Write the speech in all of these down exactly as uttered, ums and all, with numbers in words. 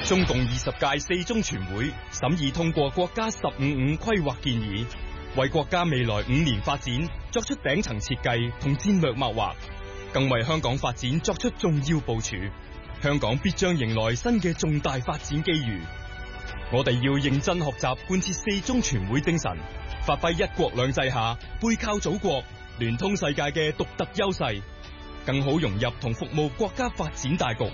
中共二十屆四中全會審議通過國家十五五規劃建議，為國家未來五年發展作出頂層設計同戰略謀劃，更為香港發展作出重要部署。香港必將迎來新嘅重大發展機遇。我哋要認真學習貫徹四中全會精神，發揮一國兩制下背靠祖國、聯通世界嘅獨特優勢，更好融入同服務國家發展大局。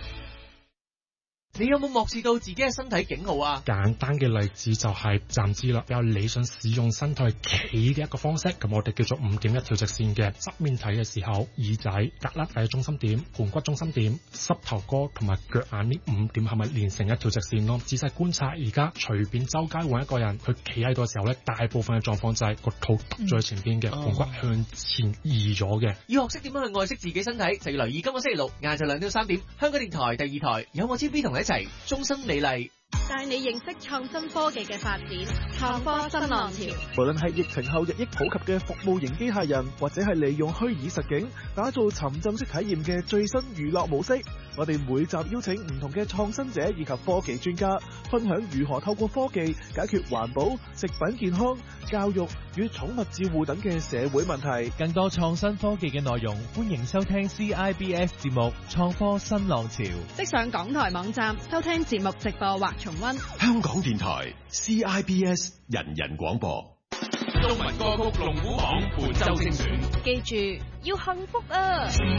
你有冇漠視到自己嘅身體警號啊？ 簡單嘅例子就係站姿啦，比較理想使用身體企嘅一個方式，咁我哋叫做五點一調直線嘅。側面睇嘅時候，耳仔、胳肋底中心點、盤骨中心點、膝頭哥同埋腳眼呢五點係咪連成一條直線咯？仔細觀察，而家隨便周街揾一個人，佢企喺度嘅時候咧，大部分嘅狀況就係個肚凸咗喺前邊嘅，盤、嗯、骨向前移咗嘅。 要學識點樣去愛惜自己身體，就要留意今個星期六晏晝兩點三點，香港電台第二台有我 T V 同你一齊終身美麗。 帶你認識創新科技嘅發展，創科新浪潮。 無論係疫情後日益普及嘅服務型機械人，或者係利用虛擬實境打造沉浸式體驗嘅最新娛樂模式，我哋每集邀請唔同嘅創新者以及科技專家，分享如何透過科技解決環保、食品健康、教育與寵物照護等嘅社會問題。 更多創新科技嘅內容，歡迎收聽 C I B S 節目《創科新浪潮》。 即上港台網站收聽節目直播或重溫。 香港電台 C I B S 人人廣播。 中文歌曲龍虎榜本周精選， 記住要幸福啊！